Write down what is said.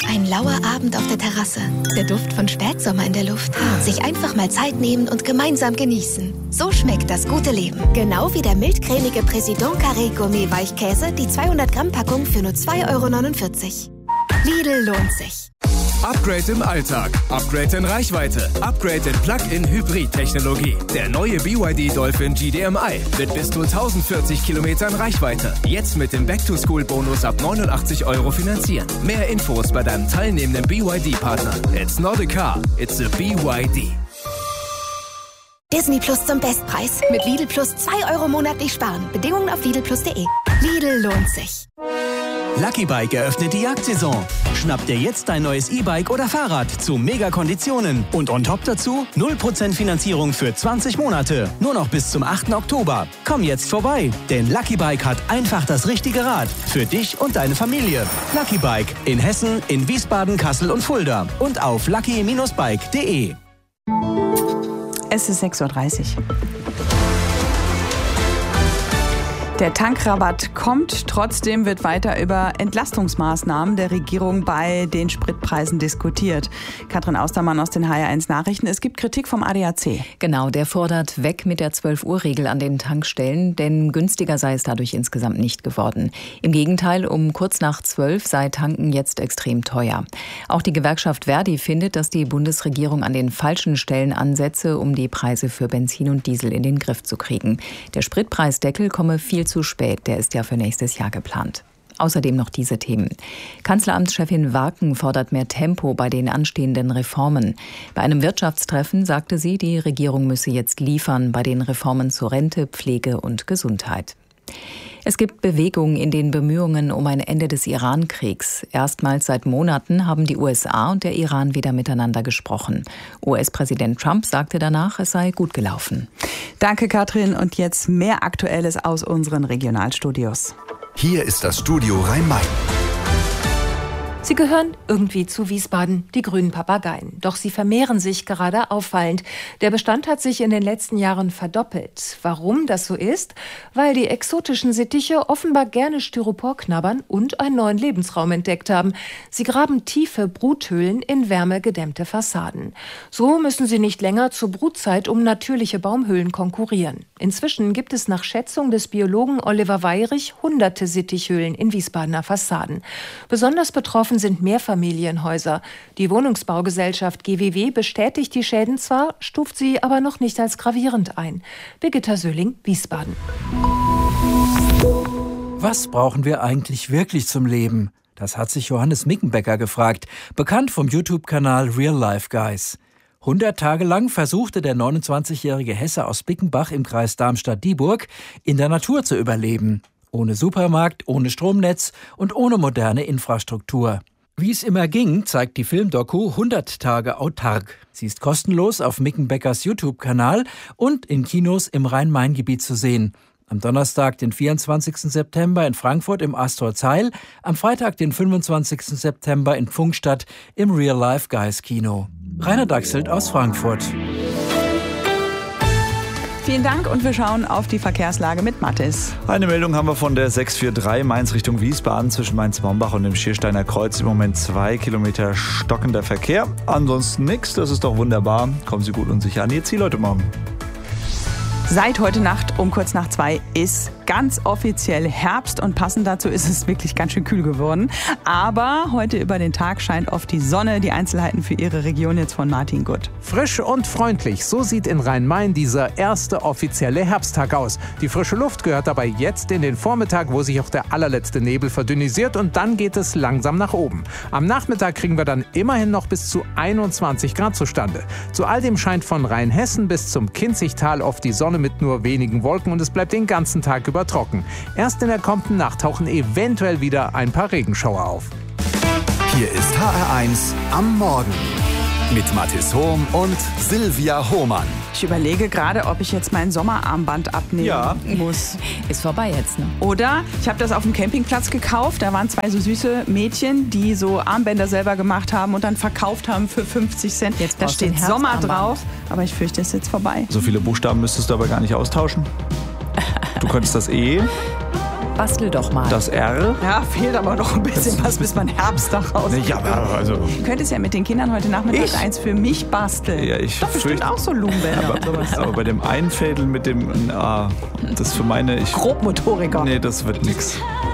Ein lauer Abend auf der Terrasse. Der Duft von Spätsommer in der Luft. Sich einfach mal Zeit nehmen und gemeinsam genießen. So schmeckt das gute Leben. Genau wie der mildcremige Président Carré Gourmet Weichkäse, die 200 Gramm Packung für nur 2,49 €. Lidl lohnt sich. Upgrade im Alltag, Upgrade in Reichweite, Upgrade in Plug-in-Hybrid-Technologie. Der neue BYD Dolphin GDMI mit bis zu 1040 Kilometern Reichweite. Jetzt mit dem Back-to-School-Bonus ab 89 € finanzieren. Mehr Infos bei deinem teilnehmenden BYD-Partner. It's not a car, it's a BYD. Disney Plus zum Bestpreis. Mit Lidl Plus 2 € monatlich sparen. Bedingungen auf lidlplus.de. Lidl lohnt sich. Lucky Bike eröffnet die Jagdsaison. Schnapp dir jetzt dein neues E-Bike oder Fahrrad zu Mega-Konditionen. Und on top dazu 0% Finanzierung für 20 Monate. Nur noch bis zum 8. Oktober. Komm jetzt vorbei, denn Lucky Bike hat einfach das richtige Rad. Für dich und deine Familie. Lucky Bike in Hessen, in Wiesbaden, Kassel und Fulda. Und auf lucky-bike.de. Es ist 6:30 Uhr. Der Tankrabatt kommt, trotzdem wird weiter über Entlastungsmaßnahmen der Regierung bei den Spritpreisen diskutiert. Katrin Austermann aus den HR1 Nachrichten. Es gibt Kritik vom ADAC. Genau, der fordert weg mit der 12-Uhr-Regel an den Tankstellen, denn günstiger sei es dadurch insgesamt nicht geworden. Im Gegenteil, um kurz nach 12 sei Tanken jetzt extrem teuer. Auch die Gewerkschaft Verdi findet, dass die Bundesregierung an den falschen Stellen ansetze, um die Preise für Benzin und Diesel in den Griff zu kriegen. Der Spritpreisdeckel komme viel zu spät, der ist ja für nächstes Jahr geplant. Außerdem noch diese Themen. Kanzleramtschefin Warken fordert mehr Tempo bei den anstehenden Reformen. Bei einem Wirtschaftstreffen sagte sie, die Regierung müsse jetzt liefern bei den Reformen zur Rente, Pflege und Gesundheit. Es gibt Bewegungen in den Bemühungen um ein Ende des Iran-Kriegs. Erstmals seit Monaten haben die USA und der Iran wieder miteinander gesprochen. US-Präsident Trump sagte danach, es sei gut gelaufen. Danke, Katrin. Und jetzt mehr Aktuelles aus unseren Regionalstudios. Hier ist das Studio Rhein-Main. Sie gehören irgendwie zu Wiesbaden, die grünen Papageien. Doch sie vermehren sich gerade auffallend. Der Bestand hat sich in den letzten Jahren verdoppelt. Warum das so ist? Weil die exotischen Sittiche offenbar gerne Styropor knabbern und einen neuen Lebensraum entdeckt haben. Sie graben tiefe Bruthöhlen in wärmegedämmte Fassaden. So müssen sie nicht länger zur Brutzeit um natürliche Baumhöhlen konkurrieren. Inzwischen gibt es nach Schätzung des Biologen Oliver Weyrich hunderte Sittichhöhlen in Wiesbadener Fassaden. Besonders betroffen sind Mehrfamilienhäuser. Die Wohnungsbaugesellschaft GWW bestätigt die Schäden zwar, stuft sie aber noch nicht als gravierend ein. Birgitta Söhling, Wiesbaden. Was brauchen wir eigentlich wirklich zum Leben? Das hat sich Johannes Mickenbecker gefragt, bekannt vom YouTube-Kanal Real Life Guys. 100 Tage lang versuchte der 29-jährige Hesse aus Bickenbach im Kreis Darmstadt-Dieburg in der Natur zu überleben. Ohne Supermarkt, ohne Stromnetz und ohne moderne Infrastruktur. Wie es immer ging, zeigt die Filmdoku 100 Tage autark. Sie ist kostenlos auf Mickenbeckers YouTube-Kanal und in Kinos im Rhein-Main-Gebiet zu sehen. Am Donnerstag, den 24. September in Frankfurt im Astor Zeil, am Freitag, den 25. September in Pfungstadt im Real Life Guys Kino. Rainer Dachselt aus Frankfurt. Vielen Dank und wir schauen auf die Verkehrslage mit Mathis. Eine Meldung haben wir von der 643 Mainz Richtung Wiesbaden zwischen Mainz-Mombach und dem Schiersteiner Kreuz. Im Moment 2 Kilometer stockender Verkehr. Ansonsten nichts, das ist doch wunderbar. Kommen Sie gut und sicher an Ihr Ziel heute Morgen. Seit heute Nacht um kurz nach 2 ist ganz offiziell Herbst und passend dazu ist es wirklich ganz schön kühl geworden. Aber heute über den Tag scheint oft die Sonne. Die Einzelheiten für Ihre Region jetzt von Martin Gutt. Frisch und freundlich, so sieht in Rhein-Main dieser erste offizielle Herbsttag aus. Die frische Luft gehört dabei jetzt in den Vormittag, wo sich auch der allerletzte Nebel verdünnisiert und dann geht es langsam nach oben. Am Nachmittag kriegen wir dann immerhin noch bis zu 21 Grad zustande. Zu all dem scheint von Rheinhessen bis zum Kinzigtal oft die Sonne mit nur wenigen Wolken und es bleibt den ganzen Tag über trocken. Erst in der kommenden Nacht tauchen eventuell wieder ein paar Regenschauer auf. Hier ist HR1 am Morgen mit Mathis Hohm und Silvia Hohmann. Ich überlege gerade, ob ich jetzt mein Sommerarmband abnehmen muss. Ist vorbei jetzt, ne? Oder ich habe das auf dem Campingplatz gekauft. Da waren 2 so süße Mädchen, die so Armbänder selber gemacht haben und dann verkauft haben für 50 Cent. Jetzt da steht Sommer drauf, aber ich fürchte, es ist jetzt vorbei. So viele Buchstaben müsstest du aber gar nicht austauschen. Du könntest das bastel doch mal. Das R? Ja, fehlt aber noch ein bisschen was, bis man Herbsttag rauskommt. Ja, also... Du könntest ja mit den Kindern heute Nachmittag eins für mich basteln. Ja, ich doch bestimmt auch so Lumenbänder und sowas. Aber bei dem Einfädeln mit dem... das für meine... Grobmotoriker. Nee, das wird nix.